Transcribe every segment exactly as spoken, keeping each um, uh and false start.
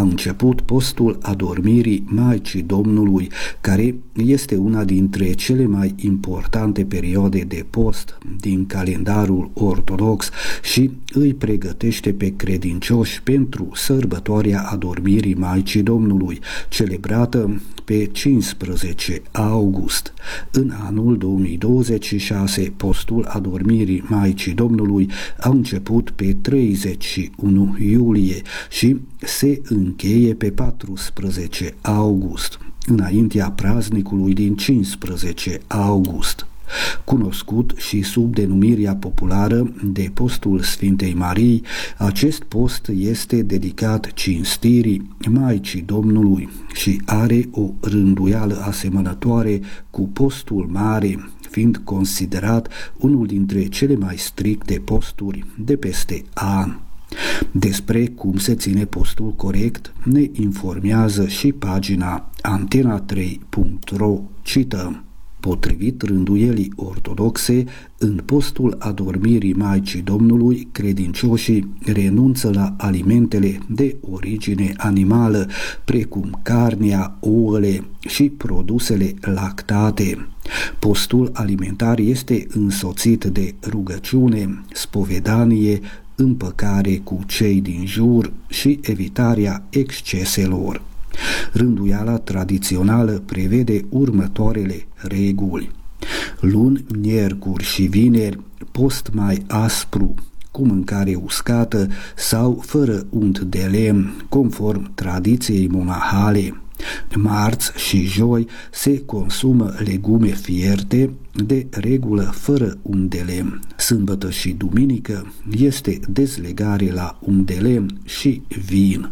început postul adormirii Maicii Domnului, care este una dintre cele mai importante perioade de post din calendarul ortodox și îi pregătește pe credincioși pentru sărbătoarea adormirii Maicii Domnului, celebrată pe cincisprezece august. În anul două mii douăzeci și șase, postul adormirii Maicii Domnului a început pe treizeci și unu iulie și se încheie pe paisprezece august, înaintea praznicului din cincisprezece august. Cunoscut și sub denumirea populară de postul Sfintei Marii, acest post este dedicat cinstirii Maicii Domnului și are o rânduială asemănătoare cu postul mare, fiind considerat unul dintre cele mai stricte posturi de peste an. Despre cum se ține postul corect ne informează și pagina antena trei punct ro. Cităm: potrivit rânduielii ortodoxe, în postul adormirii Maicii Domnului, credincioșii renunță la alimentele de origine animală, precum carnea, ouăle și produsele lactate. Postul alimentar este însoțit de rugăciune, spovedanie, împăcare cu cei din jur și evitarea exceselor. Rânduiala tradițională prevede următoarele reguli: luni, miercuri și vineri, post mai aspru, cu mâncare uscată sau fără unt de lemn, conform tradiției monahale. Marți și joi se consumă legume fierte, de regulă fără unt de lemn. Sâmbătă și duminică este dezlegare la unt de lemn și vin.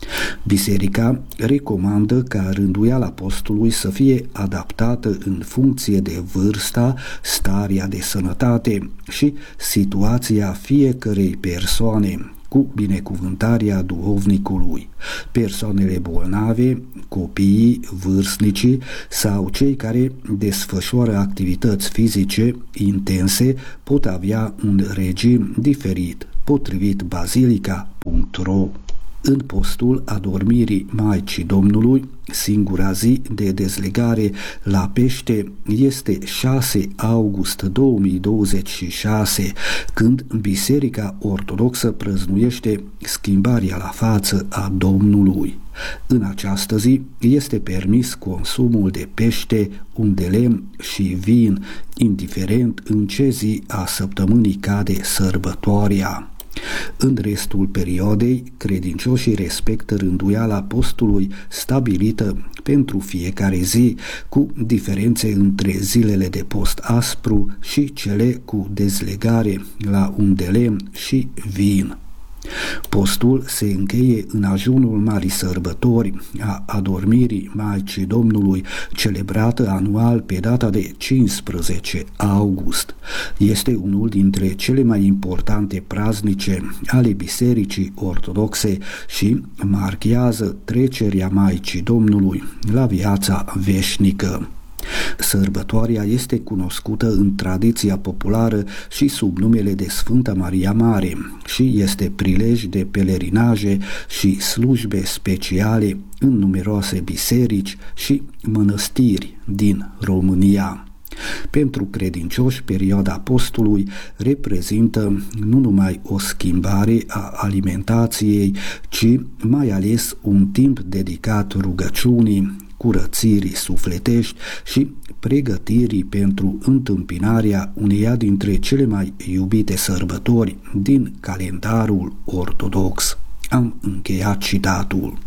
Biserica recomandă ca rânduiala postului să fie adaptată în funcție de vârsta, starea de sănătate și situația fiecărei persoane, cu binecuvântarea duhovnicului. Persoanele bolnave, copiii, vârstnicii sau cei care desfășoară activități fizice intense pot avea un regim diferit, potrivit bazilica punct ro. În postul adormirii Maicii Domnului, singura zi de dezlegare la pește este șase august două mii douăzeci și șase, când Biserica Ortodoxă prăznuiește schimbarea la față a Domnului. În această zi este permis consumul de pește, unt de lemn și vin, indiferent în ce zi a săptămânii cade sărbătoarea. În restul perioadei, credincioșii respectă rânduiala postului stabilită pentru fiecare zi, cu diferențe între zilele de post aspru și cele cu dezlegare la unt de lemn și vin. Postul se încheie în ajunul Marii Sărbători a adormirii Maicii Domnului, celebrată anual pe data de cincisprezece august. Este unul dintre cele mai importante praznice ale Bisericii Ortodoxe și marchează trecerea Maicii Domnului la viața veșnică. Sărbătoarea este cunoscută în tradiția populară și sub numele de Sfânta Maria Mare și este prilej de pelerinaje și slujbe speciale în numeroase biserici și mănăstiri din România. Pentru credincioși, perioada postului reprezintă nu numai o schimbare a alimentației, ci mai ales un timp dedicat rugăciunii, curățirii sufletești și pregătirii pentru întâmpinarea uneia dintre cele mai iubite sărbători din calendarul ortodox. Am încheiat citatul.